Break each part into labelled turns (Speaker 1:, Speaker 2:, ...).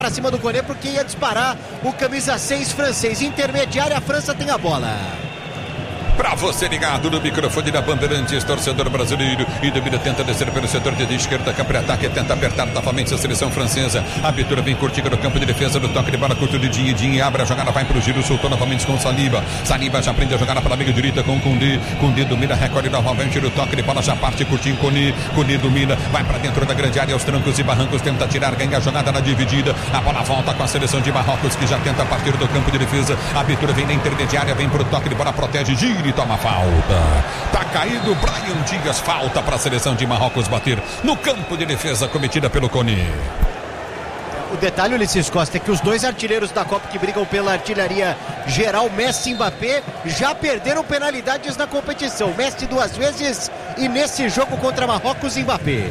Speaker 1: para cima do Koné porque ia disparar o camisa 6 francês. Intermediária, a França tem a bola.
Speaker 2: Pra você ligado no microfone da Bandeirantes, torcedor brasileiro, e Domina tenta descer pelo setor de esquerda, campo de ataque, tenta apertar novamente a seleção francesa. A abertura vem curtinha no campo de defesa, no toque de bola curto de Dinho, abre a jogada, vai pro giro, soltou novamente com Saliba já aprende a jogar pela meia direita com Koundé domina, recolhe novamente no toque de bola, já parte curtinho, Koné domina, vai pra dentro da grande área, aos trancos e barrancos, tenta tirar, ganha a jogada na dividida, a bola volta com a seleção de Marrocos, que já tenta partir do campo de defesa. A abertura vem na intermediária, vem pro toque de bola, protege, gira e toma falta. Tá caído Brahim Dias, falta para a seleção de Marrocos bater no campo de defesa cometida pelo Koné.
Speaker 1: O detalhe, Ulisses Costa, é que os dois artilheiros da Copa que brigam pela artilharia geral, Messi e Mbappé, já perderam penalidades na competição. Messi 2 vezes e nesse jogo contra Marrocos, Mbappé.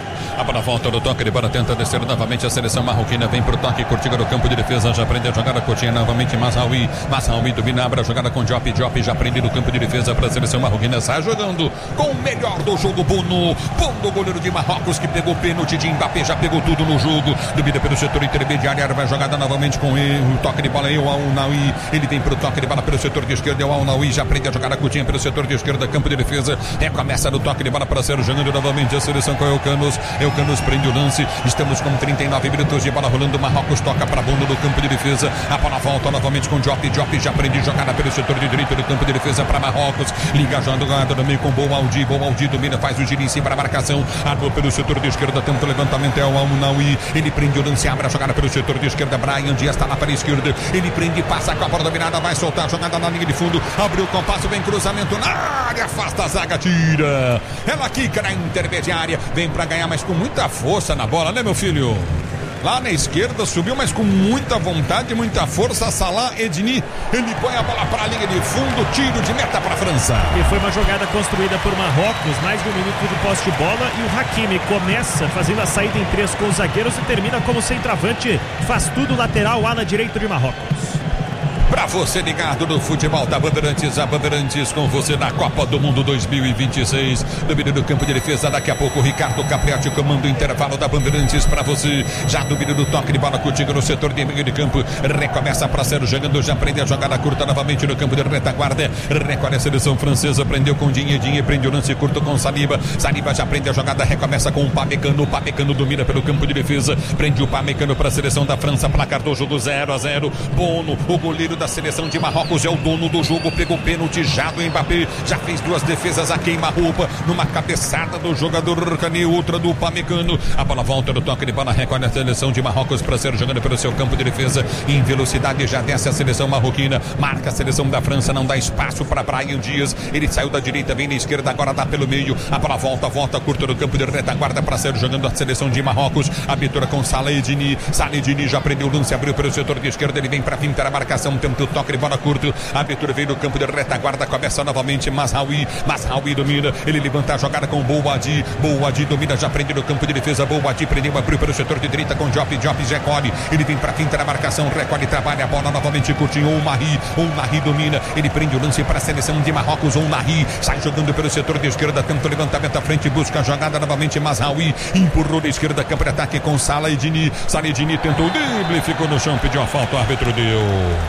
Speaker 2: A bola volta do toque de bola, tenta descer novamente a seleção marroquina, vem pro toque, curtinha no campo de defesa, já aprende a jogada, curtinha novamente, Mazraoui domina, abre a jogada com Diop já aprende no campo de defesa para a seleção marroquina, sai jogando com o melhor do jogo, Bono, goleiro de Marrocos, que pegou o pênalti de Mbappé, já pegou tudo no jogo, domina pelo setor intermediário, vai jogada novamente com ele, o toque de bola, El Aounaoui, ele vem pro toque de bola pelo setor de esquerda, El Aounaoui já aprende a jogada curtinha pelo setor de esquerda, campo de defesa, começa no toque de bola para ser jogando novamente a seleção com El Canos prende o lance, estamos com 39 minutos de bola rolando, Marrocos toca para Bono do campo de defesa, a bola volta novamente com Diop já prende jogada pelo setor de direito do campo de defesa para Marrocos, liga a jogada no meio com Boualdi domina, faz o giro em cima para a marcação, armou pelo setor de esquerda, tenta o levantamento, é o Al-Munawi, ele prende o lance, abre a jogada pelo setor de esquerda, Brahim Dias está lá para a esquerda, ele prende, passa com a bola dominada, vai soltar a jogada na linha de fundo, abriu o compasso, vem cruzamento na área, afasta a zaga, tira, ela quica na intermediária, vem para ganhar, mas com muita força na bola, né, meu filho? Lá na esquerda, subiu, mas com muita vontade, muita força, Salah Edni, ele põe a bola para a linha de fundo, tiro de meta para a França.
Speaker 3: E foi uma jogada construída por Marrocos, mais de um minuto de posse de bola, e o Hakimi começa fazendo a saída em 3 com os zagueiros e termina como centroavante, faz tudo lateral, ala direito de Marrocos.
Speaker 2: Pra você ligado no futebol da Bandeirantes, a Bandeirantes com você na Copa do Mundo 2026. Domínio do campo de defesa, daqui a pouco Ricardo Capriati comanda o intervalo da Bandeirantes pra você. Já domínio do toque de bola contigo no setor de meio de campo. Recomeça pra ser jogando, já prende a jogada curta novamente no campo de retaguarda. Recolhe a seleção francesa, prendeu com Dinho, prende o lance curto com Saliba já prende a jogada, recomeça com o Pamecano domina pelo campo de defesa, prende o Pamecano pra seleção da França, placar do jogo 0-0. Bono, o goleiro da seleção de Marrocos, é o dono do jogo, pegou pênalti já do Mbappé, já fez 2 defesas a queima-roupa, numa cabeçada do jogador Koné, outra do Pamecano, a bola volta no toque de bola, recolhe a seleção de Marrocos para ser jogando pelo seu campo de defesa, em velocidade já desce a seleção marroquina, marca a seleção da França, não dá espaço para Brahim Dias, ele saiu da direita, vem na esquerda, agora dá pelo meio, a bola volta curta no campo de retaguarda para ser jogando a seleção de Marrocos, abertura com Salah Edni já prendeu o lance, abriu pelo setor de esquerda, ele vem para pintar a marcação, tenta o toque de bola curto, a abertura veio do campo de retaguarda, começa novamente Mazraoui domina, ele levanta a jogada com Boualdi domina, já prende no campo de defesa, Boualdi prendeu, abriu pelo setor de direita com Diop recolhe, ele vem para quinta na marcação, recolhe, trabalha a bola novamente curtinho, Ounari domina, ele prende o lance para a seleção de Marrocos, Ounari sai jogando pelo setor de esquerda, tenta o levantamento à frente, busca a jogada novamente, Mazraoui empurrou da esquerda, campo de ataque com Salah Edni tentou o drible, ficou no chão, pediu a falta, o árbitro deu.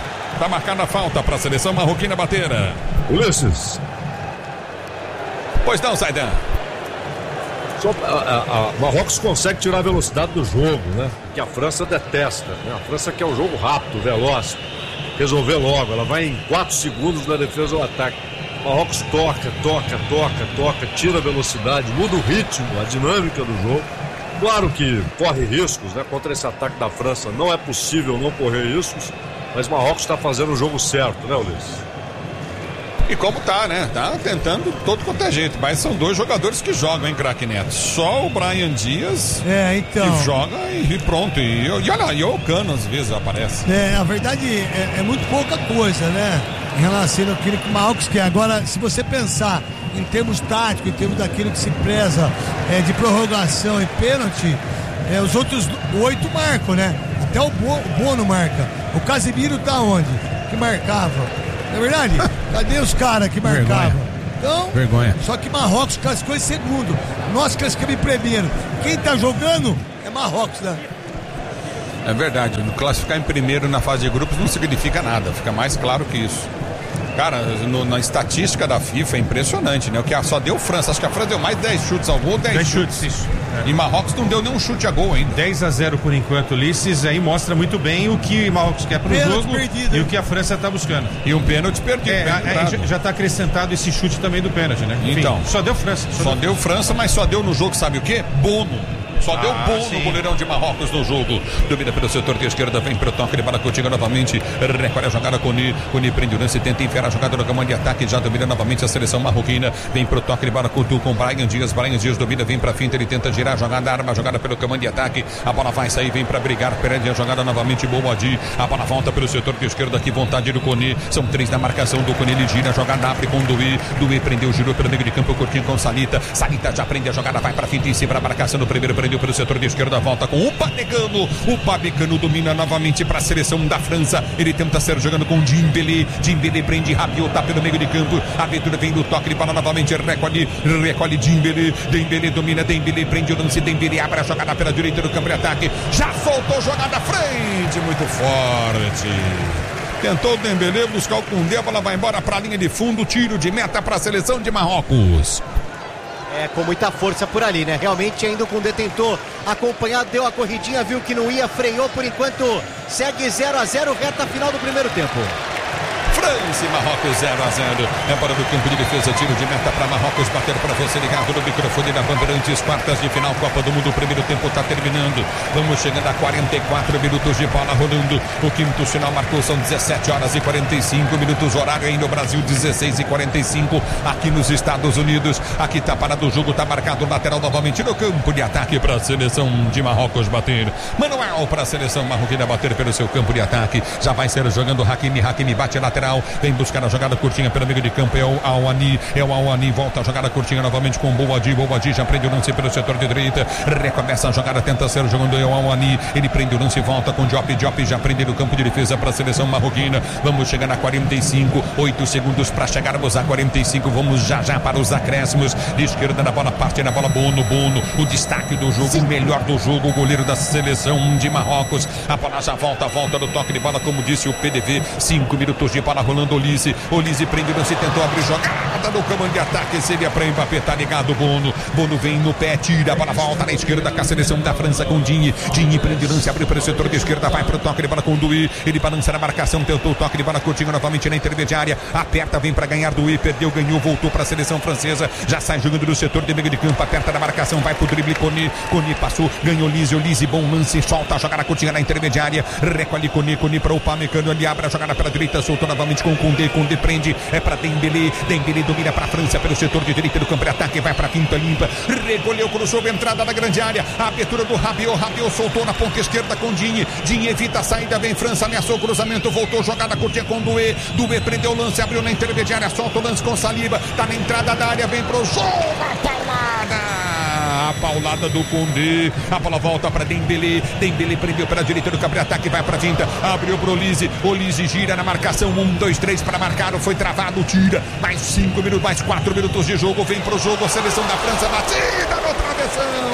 Speaker 2: Tá marcada a falta para a seleção marroquina bater.
Speaker 4: Ulisses.
Speaker 2: Pois não, Zaidan.
Speaker 4: A Marrocos consegue tirar a velocidade do jogo, né? Que a França detesta, né? A França quer o jogo rápido, veloz, resolver logo. Ela vai em 4 segundos na defesa ou ataque. Marrocos toca, tira a velocidade, muda o ritmo, a dinâmica do jogo. Claro que corre riscos, né? Contra esse ataque da França não é possível não correr riscos. Mas Marrocos está fazendo o jogo certo, né, Ulisses?
Speaker 2: E como tá, né? Tá tentando todo quanto é jeito. Mas são 2 jogadores que jogam, hein, craque Neto? Só o Brahim Dias
Speaker 5: então.
Speaker 2: que joga e pronto. E olha, e o Cano às vezes aparece.
Speaker 5: A verdade é muito pouca coisa, né? Em relação àquilo que o Marrocos quer. Agora, se você pensar em termos táticos, em termos daquilo que se preza de prorrogação e pênalti, os outros 8 marcam, né? Até o Bono marca. O Casemiro tá onde? Que marcava. Não é verdade? Cadê os caras que marcavam? Então,
Speaker 2: vergonha.
Speaker 5: Só que Marrocos classificou em segundo. Nós classificamos em primeiro. Quem tá jogando é Marrocos, né?
Speaker 2: É verdade, classificar em primeiro na fase de grupos não significa nada, fica mais claro que isso. Cara, na estatística da FIFA é impressionante, né? O que só deu França, acho que a França deu mais 10 chutes ao gol, 10 chutes. Isso. E Marrocos não deu nenhum chute a gol ainda.
Speaker 6: 10-0 por enquanto, Ulisses, aí mostra muito bem o que Marrocos quer pro jogo perdido, e o que a França tá buscando.
Speaker 2: E um pênalti perdido.
Speaker 6: Já tá acrescentado esse chute também do pênalti, né? Enfim,
Speaker 2: então,
Speaker 6: só deu França.
Speaker 2: Só deu França, mas só deu no jogo, sabe o quê? Bono. Só deu bom no goleirão de Marrocos no jogo. Domina pelo setor de esquerda, vem pro toque de bola, Coutinho novamente. Recolhe a jogada, Coni prende o lance, tenta enfiar a jogada no comando de ataque. Já domina novamente a seleção marroquina. Vem pro toque de bola, Couto com Brian Dias domina, vem pra finta, ele tenta girar a jogada, arma a jogada pelo comando de ataque. A bola vai sair, vem pra brigar, perde a jogada novamente. Boadi, a bola volta pelo setor de esquerda, aqui vontade do Coni. São 3 na marcação do Coni, ele gira a jogada, abre com Duí prendeu, girou pelo meio de campo, Coutinho com Salita já prende a jogada, vai pra finta em cima da marcação do primeiro, prendeu pelo setor de esquerda. Da volta com o Upamecano domina novamente para a seleção da França. Ele tenta ser jogando com Dembélé prende Rabiot, tá pelo meio de campo. A abertura vem do toque de bola novamente. Recolhe Dembélé domina, Dembélé prende o lance, Dembélé abre a jogada pela direita do campo de ataque. Já soltou jogada à frente, muito forte. Tentou o Dembélé buscar o Koundé, a bola vai embora para a linha de fundo. Tiro de meta para a seleção de Marrocos.
Speaker 1: Com muita força por ali, né? Realmente ainda o Koundé tentou acompanhar, deu a corridinha, viu que não ia, freou por enquanto, segue 0-0, reta final do primeiro tempo.
Speaker 2: França e Marrocos 0-0. É bola do campo de defesa, tiro de meta para Marrocos, bater para você ligado no microfone da Bandeirantes, quartas de final, Copa do Mundo, o primeiro tempo está terminando. Vamos chegando a 44 minutos de bola rolando. O quinto sinal marcou, são 17 horas e 45 minutos, horário aí no Brasil, 16 e 45 aqui nos Estados Unidos. Aqui tá parado o jogo, tá marcado o lateral novamente no campo de ataque para a seleção de Marrocos bater. Manuel para a seleção marroquina bater pelo seu campo de ataque. Já vai ser jogando Hakimi bate lateral. Vem buscar a jogada curtinha pelo meio de campo, é o Al-Ani, volta a jogada curtinha novamente com Boadi já prende o lance pelo setor de direita, recomeça a jogada, tenta ser jogando o Al-Ani, ele prende o lance, volta com Diop já prende no campo de defesa para a seleção marroquina. Vamos chegar a 45, 8 segundos para chegarmos a 45, vamos já para os acréscimos, de esquerda na bola, parte na bola, Bono, o destaque do jogo, o melhor do jogo, o goleiro da seleção de Marrocos. A bola já volta no toque de bola, como disse o PDV, 5 minutos de bola rolando. Olise prende o lance, tentou abrir jogada no comando de ataque, seria para Mbappé, tá ligado Bono vem no pé, tira a bola, volta na esquerda com a seleção da França com Dinhe prende o lance, abriu para o setor de esquerda, vai para o toque de bola com Duí, ele balança na marcação, tentou o toque de bola, Coutinho novamente na intermediária, aperta, vem para ganhar Duí, perdeu, ganhou, voltou para a seleção francesa, já sai jogando no setor de meio de campo, aperta na marcação, vai pro drible, Coni passou, ganhou Olise, bom lance, solta a jogada curtinha na intermediária, recolhe Coni para o Upamecano, ele abre a jogada pela direita, soltou novamente com Koundé prende, é para Dembélé domina para a França pelo setor de direita do campo de ataque, vai para a quinta limpa, recolheu, cruzou, entrada na grande área, a abertura do Rabiot soltou na ponta esquerda com Dinhe evita a saída, vem França, ameaçou o cruzamento, voltou, jogada curtinha com Dué prendeu o lance, abriu na intermediária, solta o lance com Saliba, tá na entrada da área, vem pro jogo, a paulada do Koundé, a bola volta para Dembélé prendeu pela direita do campo de ataque, vai para finta, abriu pro Olise gira na marcação, 1, 2, 3 para marcar, foi travado, tira, mais 5 minutos, mais 4 minutos de jogo, vem pro jogo, a seleção da França, batida no travessão,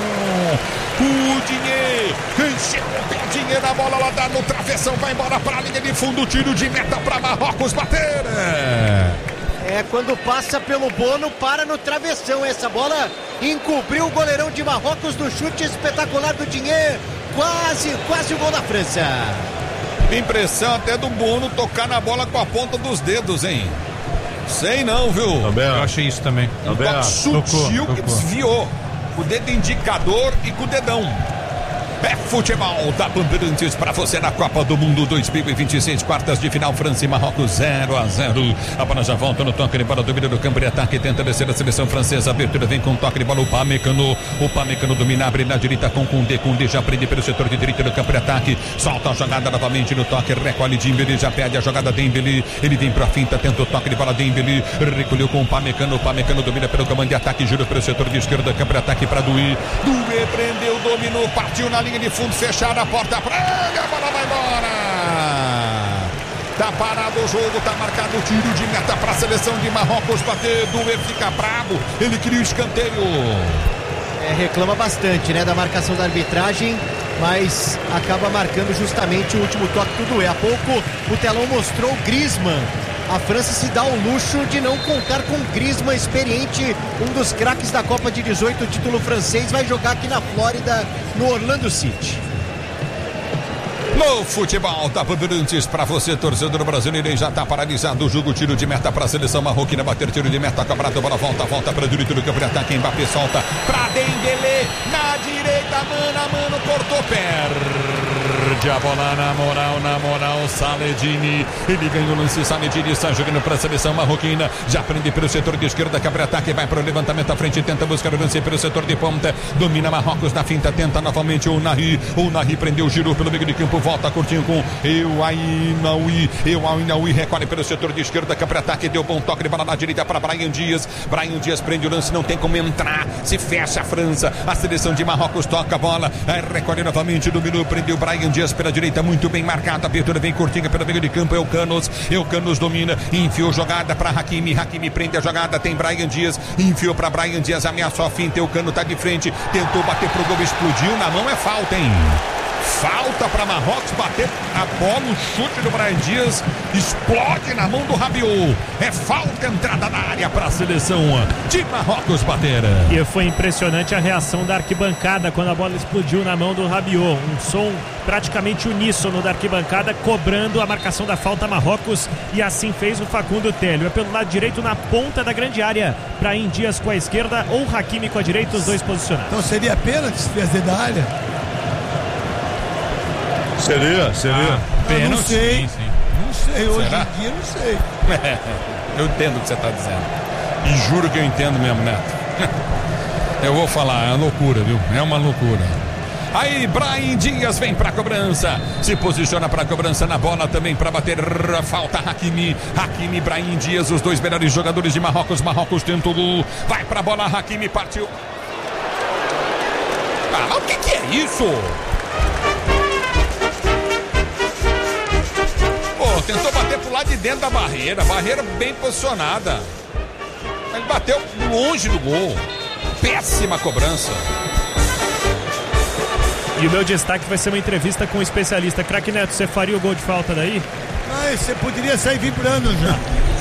Speaker 2: o Dinhe encheu o pé, Dinhe na bola, lá dá no travessão, vai embora para a linha de fundo, tiro de meta para Marrocos bater.
Speaker 1: Quando passa pelo Bono, para no travessão. Essa bola encobriu o goleirão de Marrocos do chute espetacular do Dinhe. Quase o gol da França.
Speaker 2: Impressão até do Bono tocar na bola com a ponta dos dedos, hein? Sei não, viu?
Speaker 6: Eu achei isso também.
Speaker 2: Um toque sutil que desviou. Com o dedo indicador e com o dedão. É futebol da Bandeirantes para você na Copa do Mundo 2026, quartas de final, França e Marrocos 0-0. A bola já volta no toque de bola, domina do campo de ataque, tenta descer a seleção francesa, abertura vem com toque de bola, o Upamecano domina, abre na direita com Koundé já prende pelo setor de direita do campo de ataque, solta a jogada novamente no toque, recolhe Dembélé, já perde a jogada Dembélé, ele vem pra finta, tenta o toque de bola, Dembélé, recolheu com o Upamecano domina pelo comando de ataque, gira pelo setor de esquerda, campo de ataque para Dué prendeu, dominou, partiu na linha de fundo, fechada a porta, prega, a bola vai embora. Tá parado o jogo, tá marcado o tiro de meta para a seleção de Marrocos bater. Dué fica bravo, ele cria o escanteio.
Speaker 1: Reclama bastante, né, da marcação da arbitragem. mas acaba marcando justamente o último toque do Doué. Há pouco o telão mostrou o Griezmann. A França se dá o luxo de não contar com Griezmann, experiente, um dos craques da Copa de 18, o título francês, vai jogar aqui na Flórida, no Orlando City.
Speaker 2: No futebol da Bandeirantes, para você, torcedor brasileiro, já está paralisado o jogo, tiro de meta para a seleção marroquina, bater tiro de meta, cobrado, bola volta para direito do campo de ataque, Mbappé solta para Dembélé, na direita, mano a mano, cortou, perde a bola, na moral, Saledini, ele ganhou o lance, Saledini está jogando para a seleção marroquina, já prende pelo setor de esquerda, campo de ataque, vai para o levantamento à frente, tenta buscar o lance pelo setor de ponta, domina Marrocos na finta, tenta novamente o Nahi prendeu o giro pelo meio de campo, volta curtinho com Eu Ainaui recolhe pelo setor de esquerda, campo de ataque, deu bom toque de bola na direita para Brahim Dias prende o lance, não tem como entrar, se fecha a França, a seleção de Marrocos toca a bola, recolhe novamente, dominou, prendeu Brahim Dias pela direita, muito bem marcado, a abertura vem curtinha pelo meio de campo, Eucanos domina, enfiou jogada para Hakimi prende a jogada, tem Brahim Dias, enfiou para Brahim Dias, ameaçou a finta, Eucano tá de frente, tentou bater pro gol, explodiu na mão, é falta, hein? Falta para Marrocos, bater a bola, o chute do Brahim Dias explode na mão do Rabiot. É falta, entrada na área para a seleção de Marrocos bater.
Speaker 3: E foi impressionante a reação da arquibancada quando a bola explodiu na mão do Rabiot. Um som praticamente uníssono da arquibancada cobrando a marcação da falta Marrocos, e assim fez o Facundo Télio. É pelo lado direito, na ponta da grande área, Brahim Dias com a esquerda ou Hakimi com a direita, os dois posicionados.
Speaker 5: Então seria pênalti se fez dentro da área?
Speaker 4: Seria.
Speaker 5: Não sei.
Speaker 2: Sim.
Speaker 5: Não sei, hoje
Speaker 2: Será?
Speaker 5: em dia não sei.
Speaker 2: Eu entendo o que você está dizendo. E juro que eu entendo mesmo, Neto. Eu vou falar, é uma loucura, viu? É uma loucura. Aí, Brahim Dias vem para a cobrança. Se posiciona para a cobrança na bola também para bater. Falta Hakimi, Brahim Dias, os dois melhores jogadores de Marrocos. Marrocos tenta o gol. Vai para a bola, Hakimi partiu. Ah, o que é isso? Tentou bater pro lado de dentro da barreira bem posicionada. Ele bateu longe do gol. Péssima cobrança.
Speaker 3: E o meu destaque vai ser uma entrevista com um especialista. Craque Neto, você faria o gol de falta daí?
Speaker 5: Você poderia sair vibrando já.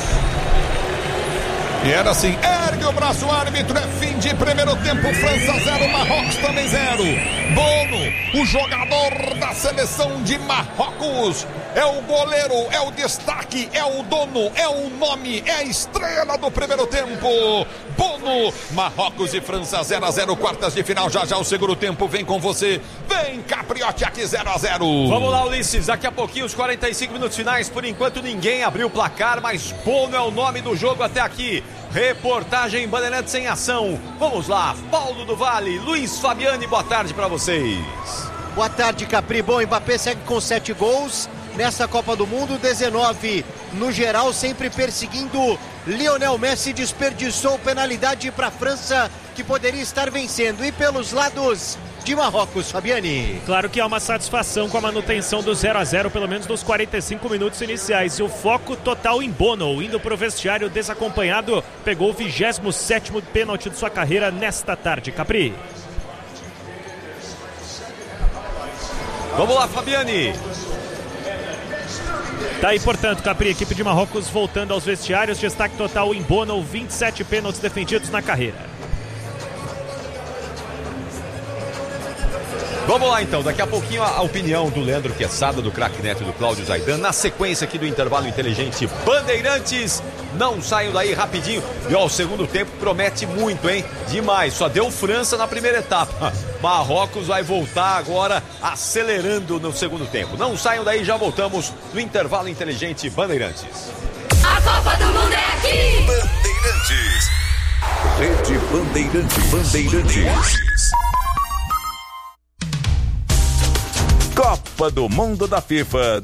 Speaker 2: E era assim, ergue o braço, árbitro, é fim de primeiro tempo, França 0, Marrocos também 0. Bono, o jogador da seleção de Marrocos, é o goleiro, é o destaque, é o dono, é o nome, é a estrela do primeiro tempo. Bono, Marrocos e França 0-0, quartas de final, já o segundo tempo vem com você, vem Capriotti aqui 0-0.
Speaker 7: Vamos lá, Ulisses, daqui a pouquinho os 45 minutos finais, por enquanto ninguém abriu o placar, mas Bono é o nome do jogo até aqui. Reportagem Bandeirantes em ação. Vamos lá, Paulo do Vale, Luiz Fabiani, boa tarde para vocês.
Speaker 1: Boa tarde, Capri. Bom, Mbappé segue com 7 gols nessa Copa do Mundo, 19 no geral, sempre perseguindo Lionel Messi, desperdiçou penalidade para a França, que poderia estar vencendo. E pelos lados de Marrocos, Fabiani.
Speaker 3: Claro que há uma satisfação com a manutenção do 0-0, pelo menos nos 45 minutos iniciais. E o foco total em Bono, indo para o vestiário desacompanhado, pegou o 27º pênalti de sua carreira nesta tarde, Capri.
Speaker 7: Vamos lá, Fabiani.
Speaker 3: Tá aí, portanto, Capri, equipe de Marrocos voltando aos vestiários, destaque total em Bono, 27 pênaltis defendidos na carreira.
Speaker 7: Vamos lá então, daqui a pouquinho a opinião do Leandro Quesada, do Craque Neto e do Cláudio Zaidan, na sequência aqui do intervalo inteligente Bandeirantes. Não saiam daí rapidinho. E ó, o segundo tempo promete muito, hein? Demais, só deu França na primeira etapa. Marrocos vai voltar agora acelerando no segundo tempo. Não saiam daí, já voltamos no intervalo inteligente Bandeirantes.
Speaker 8: A Copa do Mundo é aqui!
Speaker 9: Bandeirantes. Rede Bandeirantes. Copa do Mundo da FIFA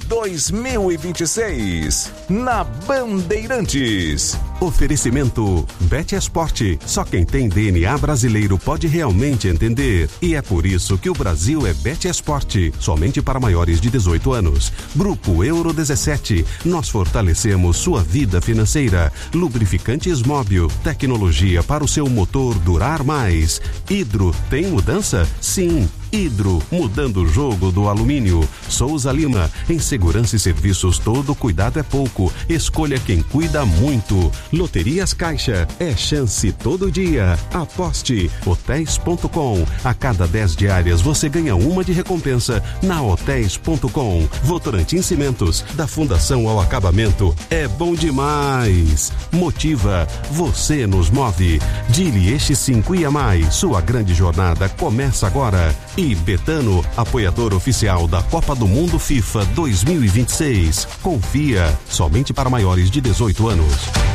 Speaker 9: 2026 na Bandeirantes.
Speaker 10: Oferecimento Bet Esporte. Só quem tem DNA brasileiro pode realmente entender. E é por isso que o Brasil é Bet Esporte. Somente para maiores de 18 anos. Grupo Euro 17. Nós fortalecemos sua vida financeira. Lubrificantes Móbil. Tecnologia para o seu motor durar mais. Hidro tem mudança? Sim. Hidro, mudando o jogo do alumínio. Souza Lima, em segurança e serviços todo cuidado é pouco. Escolha quem cuida muito. Loterias Caixa, é chance todo dia. Aposte. Hotéis.com. A cada 10 diárias você ganha uma de recompensa na Hotéis.com. Votorantim Cimentos, da Fundação ao Acabamento. É bom demais. Motiva, você nos move. Dili Eixo 5 e a mais. Sua grande jornada começa agora. E Betano, apoiador oficial da Copa do Mundo FIFA 2026. Confia, somente para maiores de 18 anos.